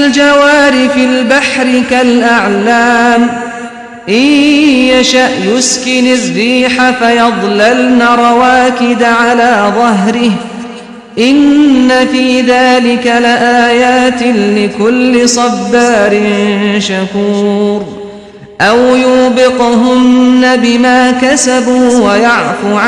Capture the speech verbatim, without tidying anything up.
الجوار في البحر كالأعلام إن يشأ يسكن الريح فيظللن رواكد على ظهره إن في ذلك لآيات لكل صبار شكور أو يوبقهن بما كسبوا ويعفو